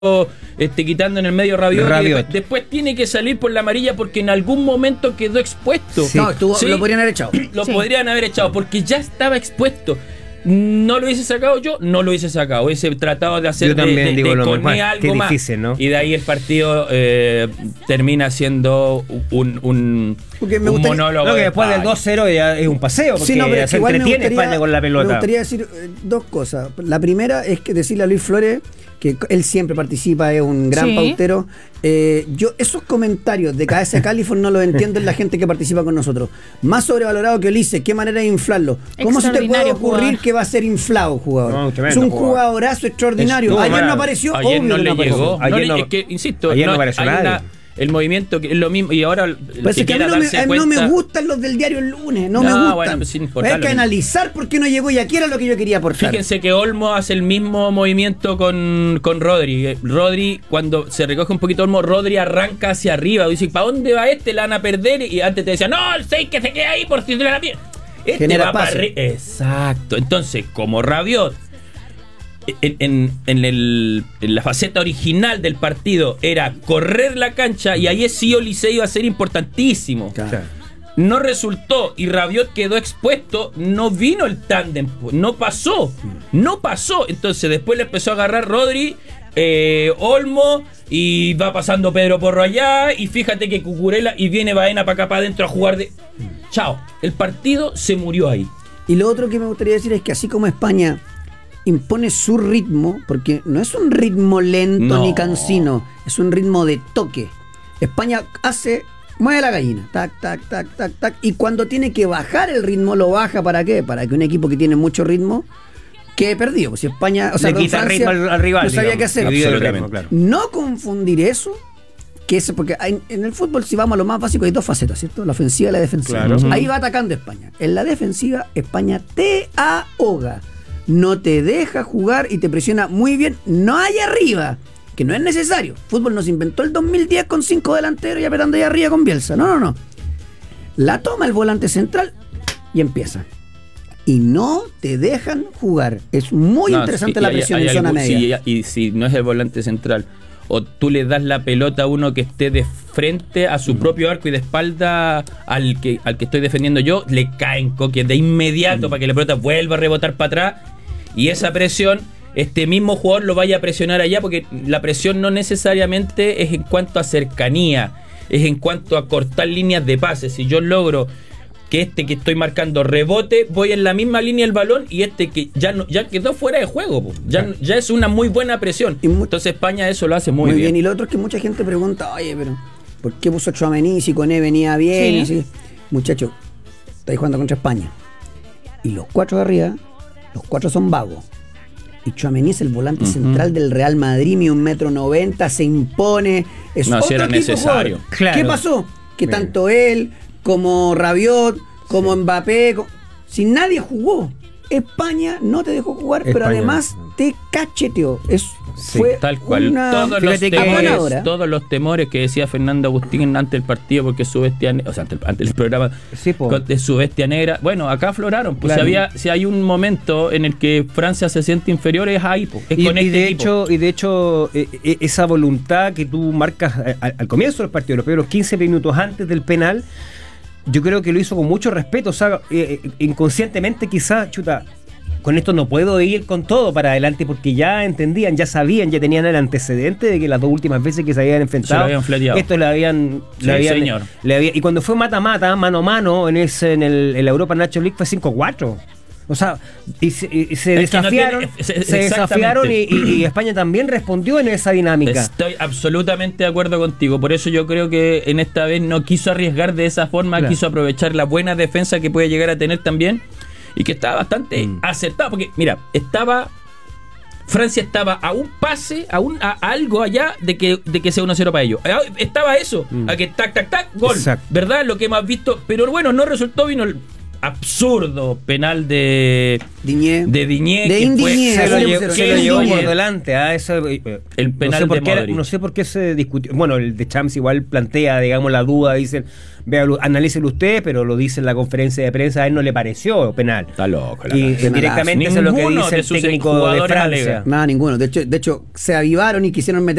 quitando en el medio Rabiot. Después tiene que salir por la amarilla porque en algún momento quedó expuesto. Sí. No, lo podrían haber echado. Lo podrían haber echado porque ya estaba expuesto. No lo hubiese sacado yo, no lo hubiese sacado. Hubiese tratado de hacer yo también digo lo mismo. Algo más. Difícil, ¿no? Y de ahí el partido termina siendo un monólogo. No, que después del 2-0 ya es un paseo, porque pero se entretiene España con la pelota. Me gustaría decir dos cosas. La primera es que decirle a Luis Flores que él siempre participa, es un gran pautero. Yo esos comentarios de cabeza de California no los entiendo en la gente que participa con nosotros. Más sobrevalorado que Ulises, ¿qué manera de inflarlo? ¿Cómo se te puede ocurrir que va a ser inflado, jugador? No, es un jugadorazo extraordinario. Ayer no apareció, ayer no le llegó. Es que, insisto, ayer no apareció nadie. El movimiento que es lo mismo y ahora si que a mí no me gustan los del diario el lunes, no me gustan. Bueno, pues hay que analizar por qué no llegó y aquí era lo que yo quería aportar. Fíjense que Olmo hace el mismo movimiento con Rodri. Rodri, cuando se recoge un poquito Olmo, Rodri arranca hacia arriba. Dice, ¿para dónde va este? La van a perder. Y antes te decía, no, el 6 que se queda ahí por si se la pierde. Genera va para exacto. Entonces, como Rabiot en la faceta original del partido era correr la cancha y ahí sí Olise iba a ser importantísimo. Claro. No resultó y Rabiot quedó expuesto, no vino el tándem, no pasó. Entonces después le empezó a agarrar Rodri, Olmo, y va pasando Pedro Porro allá, y fíjate que Cucurella y viene Baena para acá para adentro a jugar de... Chao, el partido se murió ahí. Y lo otro que me gustaría decir es que así como España impone su ritmo, porque no es un ritmo lento ni cansino, es un ritmo de toque. España mueve la gallina, tac, tac, tac, tac, tac, y cuando tiene que bajar el ritmo, lo baja. ¿Para qué? Para que un equipo que tiene mucho ritmo quede perdido. Si España, le quita Francia, ritmo al rival, no sabía qué hacer. Claro. No confundir eso, porque en el fútbol, si vamos a lo más básico, hay dos facetas, ¿cierto? La ofensiva y la defensiva. Claro. Ahí va atacando España. En la defensiva, España te ahoga. No te deja jugar y te presiona muy bien. No hay arriba, que no es necesario. Fútbol nos inventó el 2010 con 5 delanteros y apretando ahí arriba con Bielsa. No. La toma el volante central y empieza. Y no te dejan jugar. Es muy interesante la presión en zona media. Y si no es el volante central, o tú le das la pelota a uno que esté de frente a su propio arco y de espalda al que estoy defendiendo yo, le caen coques de inmediato para que la pelota vuelva a rebotar para atrás, y esa presión, este mismo jugador lo vaya a presionar allá, porque la presión no necesariamente es en cuanto a cercanía, es en cuanto a cortar líneas de pases. Si yo logro que que estoy marcando rebote, voy en la misma línea del balón, y que ya quedó fuera de juego, ya es una muy buena presión. Entonces España eso lo hace muy bien. Y lo otro es que mucha gente pregunta, oye, pero ¿por qué puso Tchouaméni si Koné venía bien? Sí. Así? Muchachos, estáis jugando contra España y los 4 de arriba, los 4 son vagos. Y Tchouaméni es el volante central del Real Madrid, mide 1,90 m, se impone. Es no, otro si era tipo necesario. Claro. ¿Qué pasó? Que tanto él como Rabiot, como Mbappé, si nadie jugó, España no te dejó jugar, pero además te cacheteó. Fue tal cual. Todos los temores que decía Fernando Agustín ante el partido, porque su bestia, ante el programa de su bestia negra, bueno, acá afloraron. Pues claro. Si hay un momento en el que Francia se siente inferior, es ahí. Y de hecho, esa voluntad que tú marcas al comienzo del partido, los primeros 15 minutos antes del penal, yo creo que lo hizo con mucho respeto. O sea, inconscientemente quizás, con esto no puedo ir con todo para adelante, porque ya entendían, ya sabían, ya tenían el antecedente de que las 2 últimas veces que se habían enfrentado, esto le habían y cuando fue mata-mata, mano a mano en la Europa National League fue 5-4. O sea, se desafiaron y España también respondió en esa dinámica. Estoy absolutamente de acuerdo contigo. Por eso yo creo que en esta vez no quiso arriesgar de esa forma, claro. Quiso aprovechar la buena defensa que puede llegar a tener también, y que estaba bastante acertado. Porque, mira, Francia estaba a un pase, a algo allá de que sea 1-0 para ellos. Estaba eso, a que tac, tac, tac, gol. Exacto. ¿Verdad? Lo que hemos visto. Pero bueno, no resultó, vino absurdo penal de Diñé. Diñé. De que Indiñé, fue- Se lo así le llevó, pusieron. se lo Qué llevó Diñé. por delante. El penal de Modric. No sé por qué se discutió. Bueno, el de Champs igual plantea, digamos, la duda. Dicen, analícelo usted, pero lo dice en la conferencia de prensa. A él no le pareció penal. Está loco. la Y verdad. directamente eso es lo que Ninguno dice de el sus técnico de jugadores Francia. alega. Nada, ninguno. De hecho, se avivaron y quisieron meter